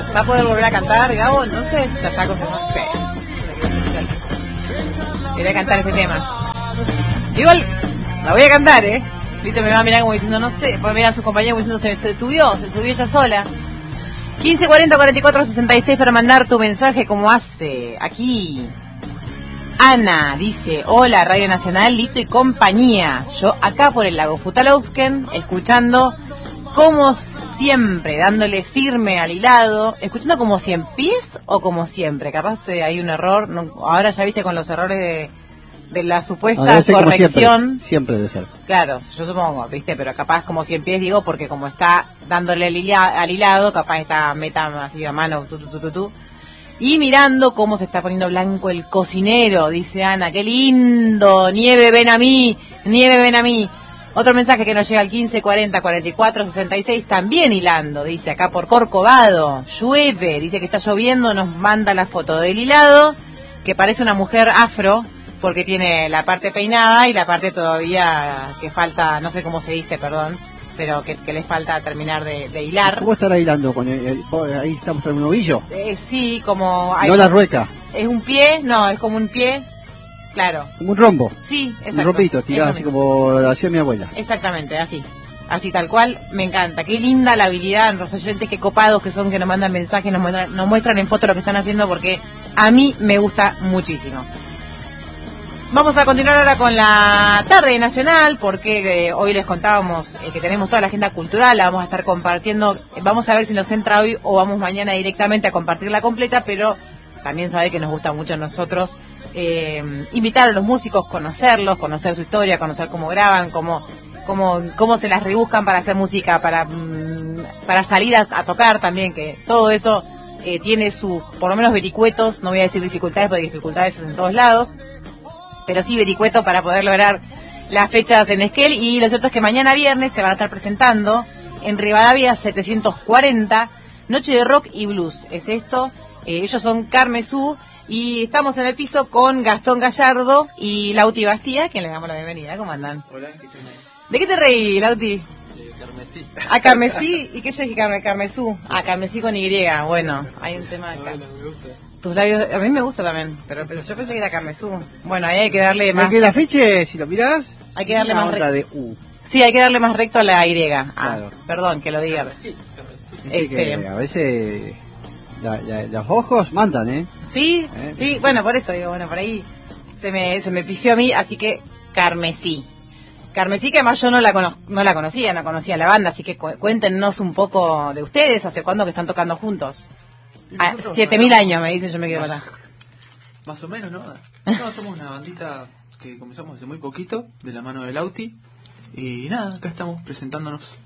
¿Va a poder volver a cantar, Gabo? No sé, está confirmado. Quería cantar este tema. Igual, la voy a cantar, Viste, me va a mirar como diciendo, no sé. Pues mira a sus compañeros como diciendo, se subió ella sola. 1540 44 66 para mandar tu mensaje, como hace aquí. Ana dice, hola Radio Nacional, Lito y compañía. Yo acá por el lago Futalovsken, escuchando como siempre, dándole firme al hilado. ¿Escuchando como 100 pies o como siempre? Capaz hay un error. No, ahora ya viste con los errores de la supuesta corrección. Siempre debe ser. Claro, yo supongo, viste, pero capaz como 100 pies digo, porque como está dándole al hilado, capaz está meta así a mano, tu. Y mirando cómo se está poniendo blanco el cocinero, dice Ana, qué lindo, nieve ven a mí. Otro mensaje que nos llega al 1540 44 66, también hilando, dice acá por Corcovado, llueve, dice que está lloviendo, nos manda la foto del hilado, que parece una mujer afro, porque tiene la parte peinada y la parte todavía que falta, no sé cómo se dice, perdón, pero que le falta terminar de hilar. ¿Cómo estará hilando? Ahí estamos en un ovillo. Sí, como... No la rueca. ¿Es un pie? No, es como un pie, claro. Como un rombo. Sí, exacto. Un rompito, tirado así como lo hacía mi abuela. Exactamente, así tal cual, me encanta. Qué linda la habilidad, los oyentes, qué copados que son, que nos mandan mensajes, nos muestran en foto lo que están haciendo, porque a mí me gusta muchísimo. Vamos a continuar ahora con la tarde nacional, porque hoy les contábamos que tenemos toda la agenda cultural, la vamos a estar compartiendo, vamos a ver si nos entra hoy o vamos mañana directamente a compartirla completa, pero también sabe que nos gusta mucho a nosotros invitar a los músicos, conocerlos, conocer su historia, conocer cómo graban, cómo se las rebuscan para hacer música, para salir a tocar también, que todo eso tiene sus, por lo menos vericuetos, no voy a decir dificultades, porque dificultades es en todos lados, pero sí vericueto para poder lograr las fechas en Esquel. Y lo cierto es que mañana viernes se van a estar presentando en Rivadavia 740, Noche de Rock y Blues. Es esto, ellos son Carmesú y estamos en el piso con Gastón Gallardo y Lauti Bastía, quien les damos la bienvenida. ¿Cómo andan? Hola, ¿qué tal? ¿De qué te reí, Lauti? Carmesí. Ah, Carmesí. ¿Y qué yo dije Carmesú? Ah, Carmesí con Y. Bueno, hay un tema acá. Bueno, me gusta. Tus labios, a mí me gusta también, pero yo pensé que era Carmesú. Bueno, ahí hay que darle más... Que la fecha, si lo mirás, hay que darle más de U. Sí, hay que darle más recto a la Y. Claro. Perdón, que lo diga. Carmesí. Que a veces los ojos mandan, Sí, sí, bueno, por eso digo, bueno, por ahí se me pifió a mí, así que Carmesí. Carmesí, que además yo no la conocía la banda, así que cuéntenos un poco de ustedes, ¿hace cuándo que están tocando juntos? 7.000 años, me dicen, yo me quiero matar. Más o menos, ¿no? No, somos una bandita que comenzamos hace muy poquito, de la mano de Lauti. Y nada, acá estamos presentándonos.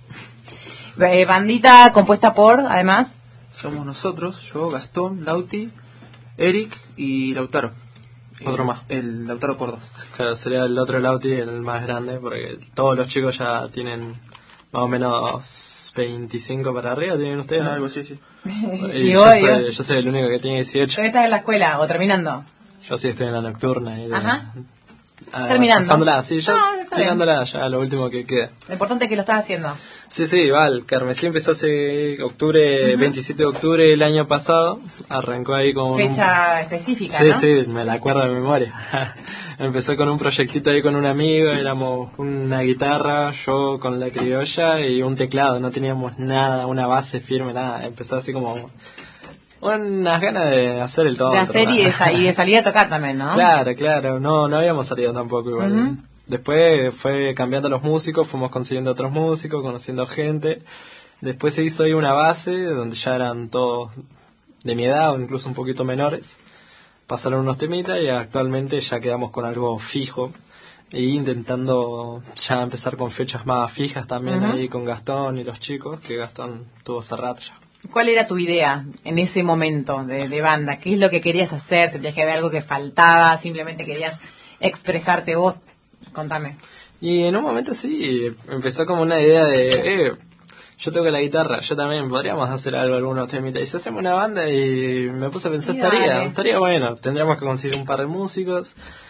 Bandita compuesta por, además... Somos nosotros, yo, Gastón, Lauti, Eric y Lautaro. Otro más. El Lautaro por 2. Claro, sería el otro Lauti, el más grande, porque todos los chicos ya tienen más o menos 25 para arriba, ¿tienen ustedes? Algo así, sí. Y yo soy el único que tiene 18. ¿Todavía estás en la escuela o terminando? Yo sí estoy en la nocturna. Ajá. Terminando. Sí, ya terminándola, ya lo último que queda. Lo importante es que lo estás haciendo. Sí, el Carmesí empezó hace octubre, 27 de octubre del año pasado. Arrancó ahí con... Fecha específica, sí, ¿no? Sí, me la acuerdo de memoria. Empezó con un proyectito ahí con un amigo, éramos una guitarra, yo con la criolla y un teclado. No teníamos nada, una base firme, nada. Empezó así como... unas ganas de hacer el todo. De hacer y de salir a tocar también, ¿no? Claro, no habíamos salido tampoco igual. Después fue cambiando los músicos, fuimos consiguiendo otros músicos, conociendo gente. Después se hizo ahí una base donde ya eran todos de mi edad o incluso un poquito menores. Pasaron unos temitas y actualmente ya quedamos con algo fijo. E intentando ya empezar con fechas más fijas también ahí con Gastón y los chicos, que Gastón tuvo hace rato ya. ¿Cuál era tu idea en ese momento de banda? ¿Qué es lo que querías hacer? ¿Sentías que había algo que faltaba? ¿Simplemente querías expresarte vos? Contame. Y en un momento sí, empezó como una idea de... yo toco la guitarra, yo también, podríamos hacer algo, algunos temitas. Y si hacemos una banda, y me puse a pensar, estaría bueno. Tendríamos que conseguir un par de músicos.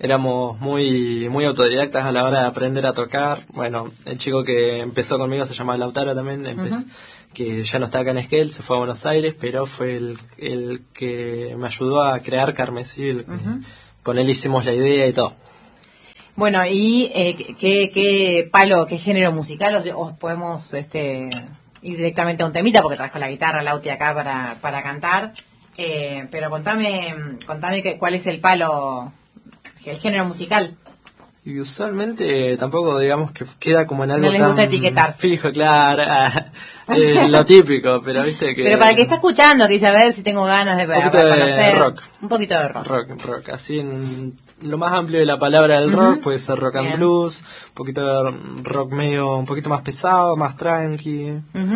éramos muy autodidactas a la hora de aprender a tocar. Bueno, el chico que empezó conmigo se llama Lautaro también, que ya no está acá en Esquel, se fue a Buenos Aires, pero fue el que me ayudó a crear Carmesí. Con él hicimos la idea y todo. Bueno, ¿y qué palo, qué género musical os podemos ir directamente a un temita? Porque traes con la guitarra, Lauti, acá para cantar. Pero contame cuál es el palo, el género musical. Y usualmente tampoco digamos que queda como en algo no les gusta etiquetarse. Fijo, claro, lo típico, pero viste que... Pero para el que está escuchando, que dice, a ver si tengo ganas de conocer... rock. Un poquito de rock. Rock, así en lo más amplio de la palabra del rock, puede ser rock and blues, un poquito de rock medio, un poquito más pesado, más tranqui.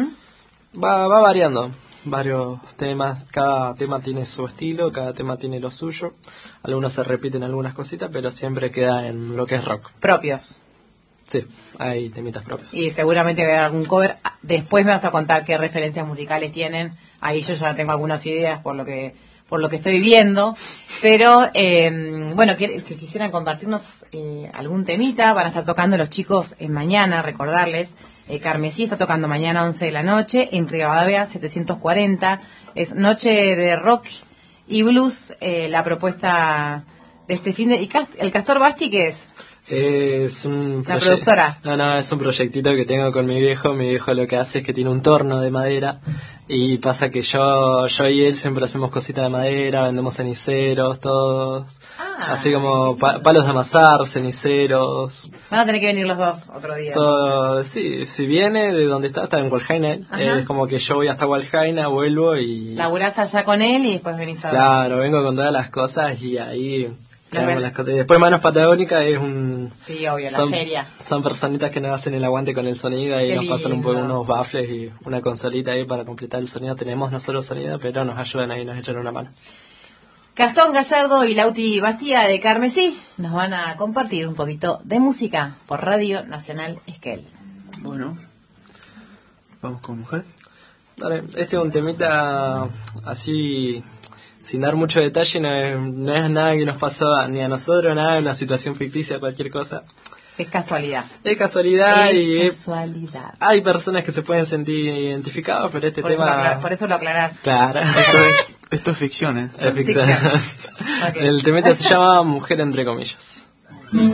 Va variando. Varios temas, cada tema tiene su estilo, cada tema tiene lo suyo. Algunos se repiten algunas cositas, pero siempre queda en lo que es rock. Propios. Sí, hay temitas propios. Y seguramente va a haber algún cover. Después me vas a contar qué referencias musicales tienen. Ahí yo ya tengo algunas ideas por lo que estoy viendo. Pero, bueno, si quisieran compartirnos algún temita, van a estar tocando los chicos mañana, recordarles. Carmesí está tocando mañana 11 de la noche en Rivadavia 740. Es noche de rock y blues. La propuesta de este fin de... ¿Y el Castor Basti qué es? Es ¿La productora? No, es un proyectito que tengo con mi viejo. Mi viejo lo que hace es que tiene un torno de madera. Y pasa que yo y él siempre hacemos cositas de madera, vendemos ceniceros, todos. Así como palos de amasar, ceniceros. Van a tener que venir los dos otro día. Todo, sí, si viene de donde está en Hualjaina. Es como que yo voy hasta Hualjaina, vuelvo y... Laburás allá con él y después venís a... Claro, vengo con todas las cosas y ahí... Las cosas. Y después Manos Patagónicas es un... Sí, obvio, la feria. Son personitas que nos hacen el aguante con el sonido y nos pasan unos baffles y una consolita ahí para completar el sonido. Tenemos nosotros sonido, pero nos ayudan ahí, nos echan una mano. Gastón Gallardo y Lauti Bastía de Carmesí nos van a compartir un poquito de música por Radio Nacional Esquel. Bueno, vamos con mujer. Dale, este es un temita así... Sin dar mucho detalle, no es nada que nos pasó ni a nosotros, nada, una situación ficticia, cualquier cosa. Es casualidad. Es casualidad casualidad. Hay personas que se pueden sentir identificadas, pero este tema... Por eso lo aclarás. Claro. Esto es ficción, ¿eh? Es ficción. Okay. El temita se llama Mujer entre comillas.